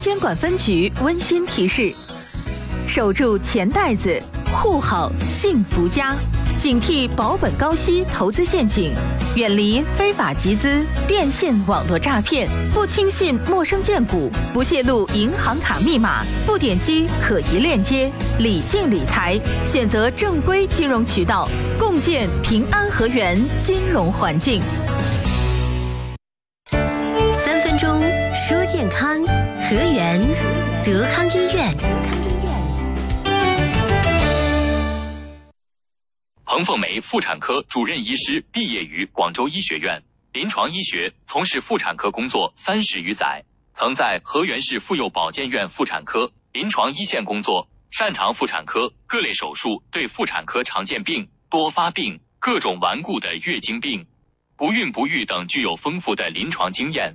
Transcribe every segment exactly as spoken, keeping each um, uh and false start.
监管分局温馨提示：守住钱袋子，护好幸福家，警惕保本高息投资陷阱，远离非法集资、电信网络诈骗，不轻信陌生荐股，不泄露银行卡密码，不点击可疑链接，理性理财，选择正规金融渠道，共建平安和源金融环境。 三分钟说健康，和源德康医院。 彭凤梅妇产科主任医师毕业于广州医学院，临床医学，从事妇产科工作三十余载，曾在河源市妇幼保健院妇产科临床一线工作，擅长妇产科各类手术对妇产科常见病、多发病、各种顽固的月经病、不孕不育等具有丰富的临床经验。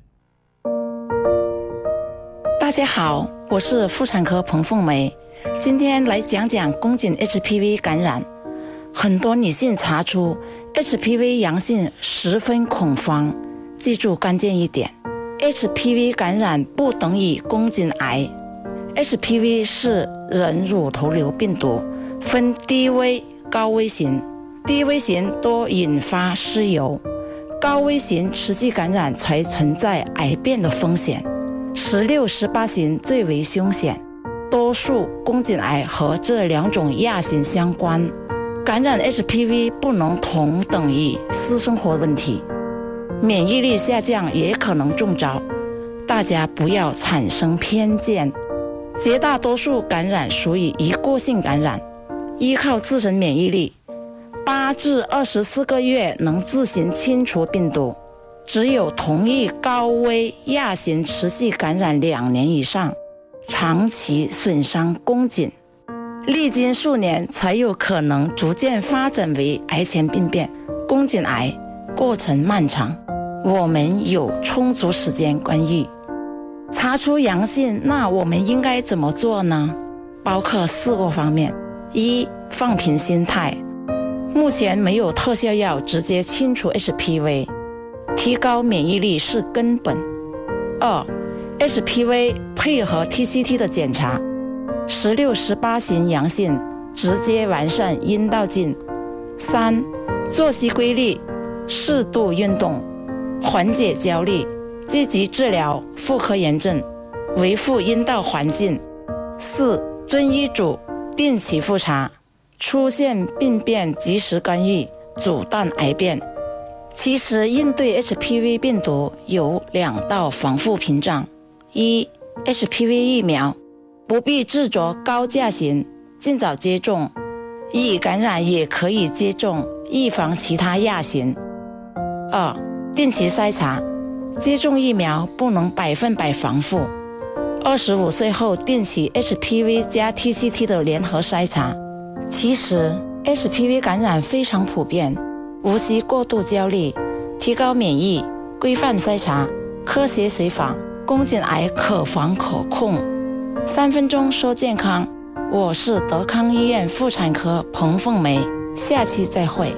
大家好，我是妇产科彭凤梅，今天来讲讲宫颈 H P V 感染。很多女性查出 H P V 阳性十分恐慌，记住关键一点 ，H P V 感染不等于宫颈癌。H P V 是人乳头瘤病毒，分低危、高危型，低危型多引发湿疣，高危型持续感染才存在癌变的风险。十六、十八型最为凶险，多数宫颈癌和这两种亚型相关。感染 H P V 不能同等于私生活问题，免疫力下降也可能中招，大家不要产生偏见。绝大多数感染属于一过性感染，依靠自身免疫力，八至二十四个月能自行清除病毒。只有同一高危亚型持续感染两年以上，长期损伤宫颈，历经数年才有可能逐渐发展为癌前病变。宫颈癌过程漫长，我们有充足时间干预。查出阳性，那我们应该怎么做呢？包括四个方面：一、放平心态，目前没有特效药直接清除 H P V， 提高免疫力是根本。二、H P V 配合 T C T 的检查，十六、十八型阳性，直接完善阴道镜。三、作息规律，适度运动，缓解焦虑，积极治疗妇科炎症，维护阴道环境。四、遵医嘱，定期复查，出现病变及时干预，阻断癌变。其实应对 H P V 病毒有两道防护屏障：一、H P V 疫苗，不必执着高价型，尽早接种，易感染也可以接种，预防其他亚型。二、定期筛查，接种疫苗不能百分百防护，二十五岁后定期 H P V 加 T C T 的联合筛查。其实 H P V 感染非常普遍，无需过度焦虑，提高免疫，规范筛查，科学随访，宫颈癌可防可控。三分钟说健康，我是德康医院妇产科彭凤梅，下期再会。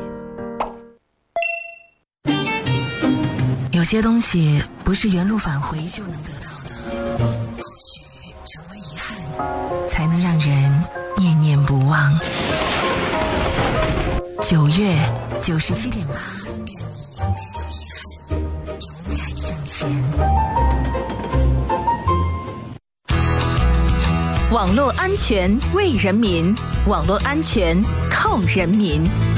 有些东西不是原路返回就能得到的，或许成为遗憾，才能让人念念不忘。九月九十七点八，愿你没有遗憾，勇敢向前。 网络安全为人民，网络安全靠人民。